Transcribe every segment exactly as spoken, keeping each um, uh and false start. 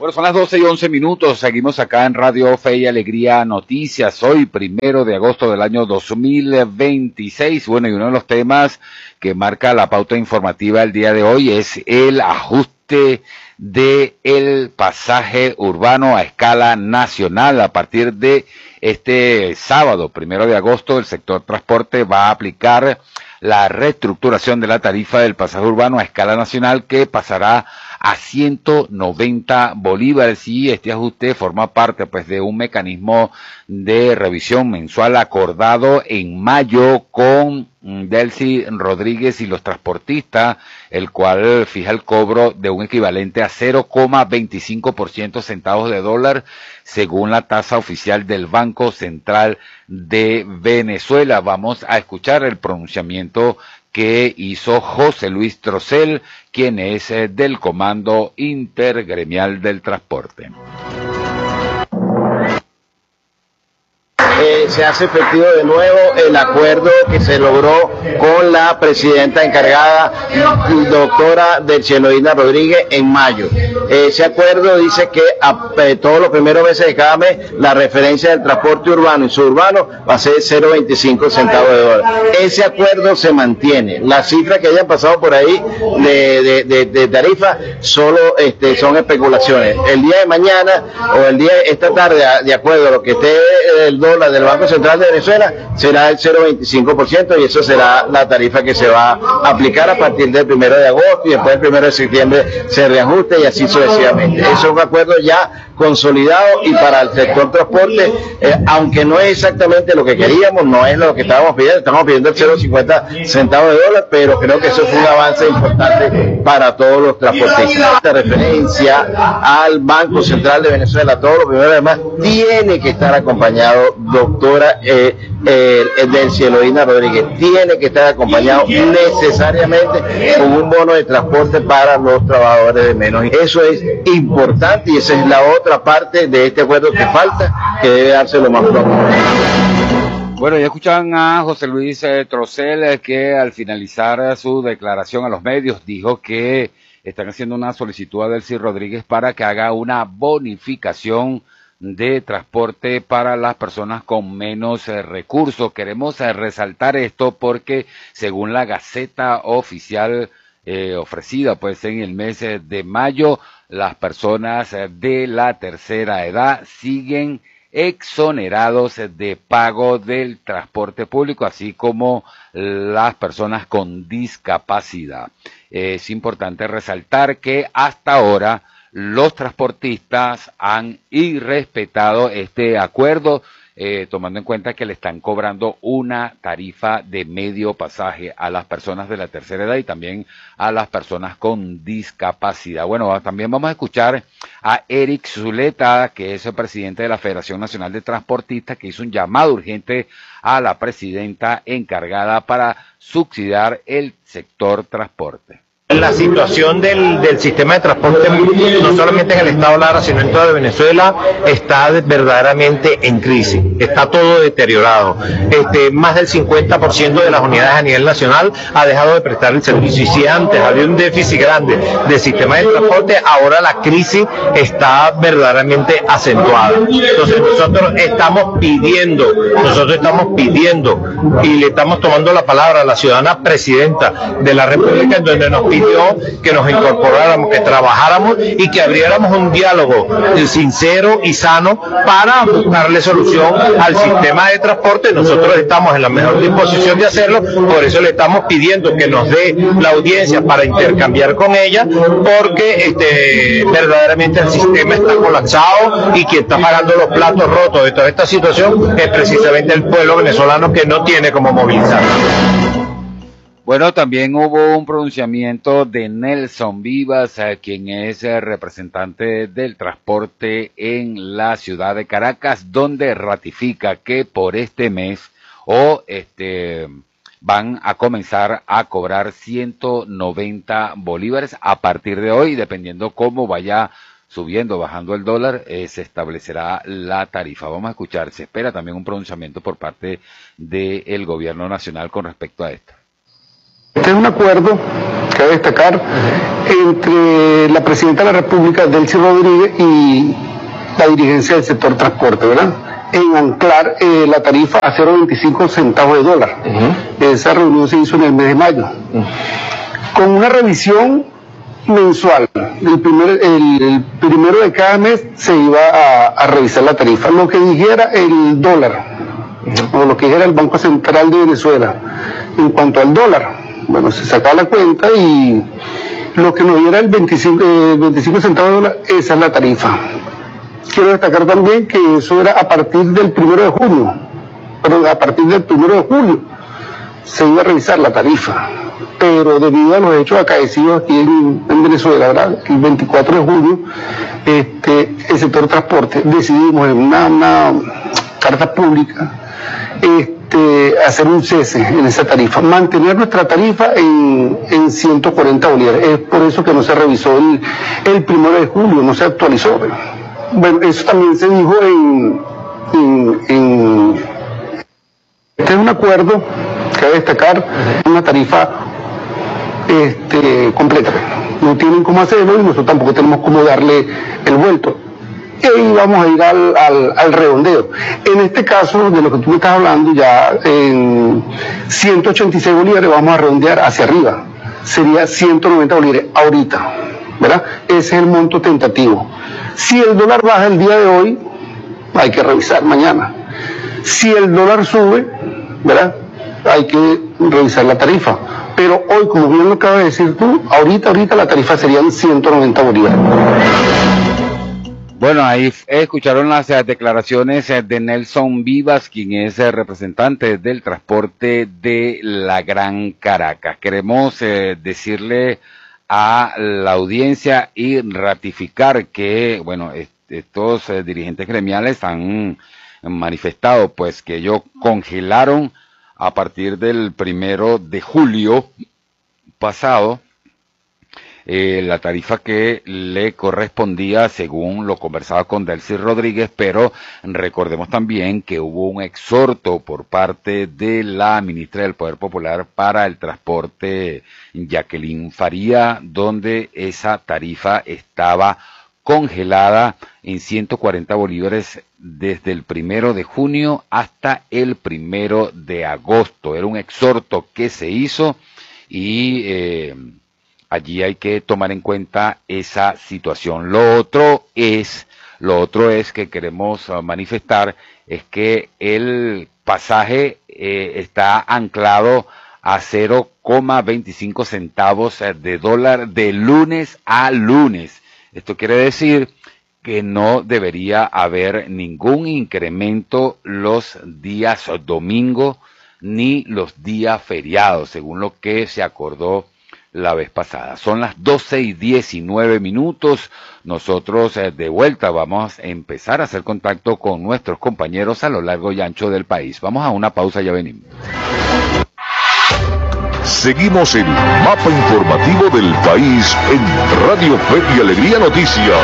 Bueno, son las doce y once minutos, seguimos acá en Radio Fe y Alegría Noticias, hoy primero de agosto del año dos mil veintiséis, bueno, y uno de los temas que marca la pauta informativa el día de hoy es el ajuste de el pasaje urbano a escala nacional. A partir de este sábado, primero de agosto, el sector transporte va a aplicar la reestructuración de la tarifa del pasaje urbano a escala nacional, que pasará a ciento noventa bolívares, y este ajuste forma parte pues de un mecanismo de revisión mensual acordado en mayo con Delcy Rodríguez y los transportistas, el cual fija el cobro de un equivalente a cero coma veinticinco por ciento centavos de dólar según la tasa oficial del Banco Central de Venezuela. Vamos a escuchar el pronunciamiento que hizo José Luis Trocel, quien es eh, del Comando Intergremial del Transporte. Eh, se hace efectivo de nuevo el acuerdo que se logró con la presidenta encargada, doctora Delcy Rodríguez, en mayo. Ese acuerdo dice que a eh, todos los primeros meses de cada mes la referencia del transporte urbano y suburbano va a ser cero coma veinticinco centavos de dólar. Ese acuerdo se mantiene. Las cifras que hayan pasado por ahí de, de, de, de tarifa solo este, son especulaciones. El día de mañana o el día esta tarde, de acuerdo a lo que esté el dólar del Banco Central de Venezuela, será el cero coma veinticinco por ciento, y eso será la tarifa que se va a aplicar a partir del primero de agosto, y después el primero de septiembre se reajuste, y así sucesivamente. Eso es un acuerdo ya consolidado, y para el sector transporte, eh, aunque no es exactamente lo que queríamos, no es lo que estábamos pidiendo, estamos pidiendo el cero coma cincuenta centavos de dólar, pero creo que eso fue un avance importante para todos los transportistas. Esta referencia al Banco Central de Venezuela, todo lo primero además, tiene que estar acompañado, doctora eh, eh, Delcy Rodríguez, tiene que estar acompañado necesariamente con un bono de transporte para los trabajadores de menos. Eso es importante, y esa es la otra parte de este acuerdo que falta, que debe darse lo más pronto. Bueno, ya escuchaban a José Luis eh, Trocel, eh, que al finalizar su declaración a los medios dijo que están haciendo una solicitud a Delcy Rodríguez para que haga una bonificación de transporte para las personas con menos eh, recursos. Queremos eh, resaltar esto porque según la Gaceta Oficial eh, ofrecida pues en el mes eh, de mayo, las personas eh, de la tercera edad siguen exonerados de pago del transporte público, así como las personas con discapacidad. Es importante resaltar que hasta ahora los transportistas han irrespetado este acuerdo, eh, tomando en cuenta que le están cobrando una tarifa de medio pasaje a las personas de la tercera edad y también a las personas con discapacidad. Bueno, también vamos a escuchar a Eric Zuleta, que es el presidente de la Federación Nacional de Transportistas, que hizo un llamado urgente a la presidenta encargada para subsidiar el sector transporte. La situación del, del sistema de transporte, no solamente en el estado Lara, sino en toda Venezuela, está verdaderamente en crisis, está todo deteriorado. Este, más del cincuenta por ciento de las unidades a nivel nacional ha dejado de prestar el servicio, y si antes había un déficit grande del sistema de transporte, ahora la crisis está verdaderamente acentuada. Entonces nosotros estamos pidiendo, nosotros estamos pidiendo, y le estamos tomando la palabra a la ciudadana presidenta de la República, en donde nos pidió que nos incorporáramos, que trabajáramos y que abriéramos un diálogo sincero y sano para buscarle solución al sistema de transporte. Nosotros estamos en la mejor disposición de hacerlo, por eso le estamos pidiendo que nos dé la audiencia para intercambiar con ella, porque este, verdaderamente el sistema está colapsado, y quien está pagando los platos rotos de toda esta situación es precisamente el pueblo venezolano, que no tiene cómo movilizar. Bueno, también hubo un pronunciamiento de Nelson Vivas, eh, quien es el representante del transporte en la ciudad de Caracas, donde ratifica que por este mes o este van a comenzar a cobrar ciento noventa bolívares a partir de hoy, dependiendo cómo vaya subiendo, bajando el dólar, eh, se establecerá la tarifa. Vamos a escuchar, se espera también un pronunciamiento por parte del gobierno nacional con respecto a esto. Este es un acuerdo, cabe destacar, entre la Presidenta de la República, Delcy Rodríguez, y la dirigencia del sector transporte, ¿verdad? En anclar eh, la tarifa a cero punto veinticinco centavos de dólar. Uh-huh. Esa reunión se hizo en el mes de mayo. Uh-huh. Con una revisión mensual. El, primer, el, el primero de cada mes se iba a, a revisar la tarifa. Lo que dijera el dólar, uh-huh, o lo que dijera el Banco Central de Venezuela en cuanto al dólar, bueno, se sacaba la cuenta y lo que nos diera el veinticinco, eh, veinticinco centavos de dólar, esa es la tarifa. Quiero destacar también que eso era a partir del primero de junio, perdón, a partir del primero de julio se iba a revisar la tarifa, pero debido a los hechos acaecidos aquí en, en Venezuela, ¿verdad? El veinticuatro de junio, este, el sector transporte decidimos en una, una carta pública este, hacer un cese en esa tarifa, mantener nuestra tarifa en, en ciento cuarenta bolívares. Es por eso que no se revisó el, el primero de julio, no se actualizó. Bueno, eso también se dijo en, en, en... Este es un acuerdo, cabe destacar, una tarifa este, completa. No tienen cómo hacerlo y nosotros tampoco tenemos cómo darle el vuelto. Y vamos a ir al, al, al redondeo. En este caso, de lo que tú me estás hablando, ya en ciento ochenta y seis bolívares vamos a redondear hacia arriba. Sería ciento noventa bolívares ahorita, ¿verdad? Ese es el monto tentativo. Si el dólar baja el día de hoy, hay que revisar mañana. Si el dólar sube, ¿verdad? Hay que revisar la tarifa. Pero hoy, como bien lo acabas de decir tú, ahorita, ahorita la tarifa serían ciento noventa bolívares. Bueno, ahí escucharon las declaraciones de Nelson Vivas, quien es el representante del transporte de la Gran Caracas. Queremos eh, decirle a la audiencia y ratificar que, bueno, estos eh, dirigentes gremiales han manifestado pues que ellos congelaron a partir del primero de julio pasado eh, la tarifa que le correspondía según lo conversaba con Delcy Rodríguez, pero recordemos también que hubo un exhorto por parte de la ministra del Poder Popular para el Transporte, Jacqueline Faría, donde esa tarifa estaba congelada en ciento cuarenta bolívares desde el primero de junio hasta el primero de agosto. Era un exhorto que se hizo y eh, allí hay que tomar en cuenta esa situación. Lo otro es, lo otro es que queremos manifestar es que el pasaje eh, está anclado a cero coma veinticinco centavos de dólar de lunes a lunes. Esto quiere decir que no debería haber ningún incremento los días domingo ni los días feriados, según lo que se acordó la vez pasada. Son las doce y diecinueve minutos. Nosotros eh, de vuelta vamos a empezar a hacer contacto con nuestros compañeros a lo largo y ancho del país. Vamos a una pausa, ya venimos. Seguimos el mapa informativo del país en Radio Fe y Alegría Noticias.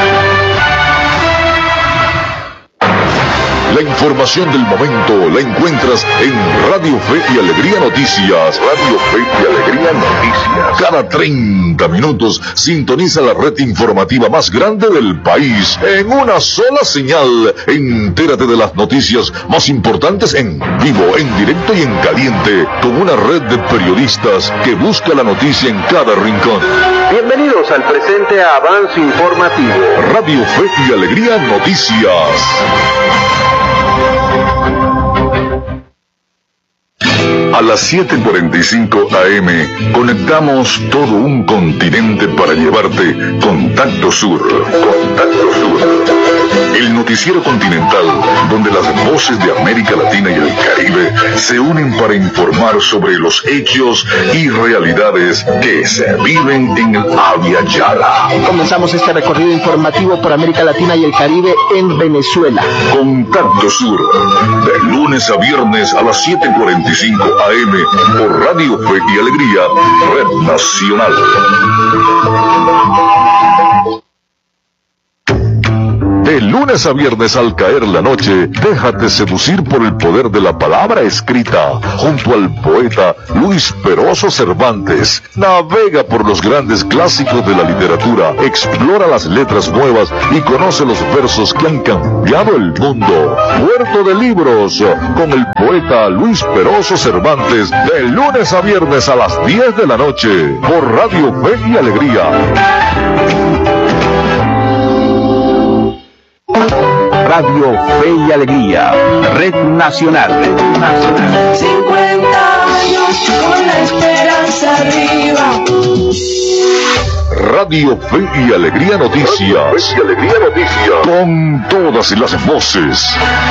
La información del momento la encuentras en Radio Fe y Alegría Noticias. Radio Fe y Alegría Noticias. Cada treinta minutos sintoniza la red informativa más grande del país en una sola señal. Entérate de las noticias más importantes en vivo, en directo y en caliente, con una red de periodistas que busca la noticia en cada rincón. Bienvenidos al presente avance informativo. Radio Fe y Alegría Noticias. A las siete cuarenta y cinco A M conectamos todo un continente para llevarte Contacto Sur. Contacto Sur. El noticiero continental donde las voces de América Latina y el Caribe se unen para informar sobre los hechos y realidades que se viven en el Abya Yala. Comenzamos este recorrido informativo por América Latina y el Caribe en Venezuela. Contacto Sur, de lunes a viernes a las siete cuarenta y cinco A M por Radio Fe y Alegría, Red Nacional. De lunes lunes a viernes al caer la noche, déjate seducir por el poder de la palabra escrita, junto al poeta Luis Peroso Cervantes. Navega por los grandes clásicos de la literatura, explora las letras nuevas y conoce los versos que han cambiado el mundo. Puerto de Libros, con el poeta Luis Peroso Cervantes, de lunes a viernes a las diez de la noche, por Radio Fe y Alegría. Radio Fe y Alegría, Red Nacional. Red Nacional. cincuenta años con la esperanza arriba. Radio Fe y Alegría Noticias. Radio Fe y Alegría Noticias. Con todas las voces.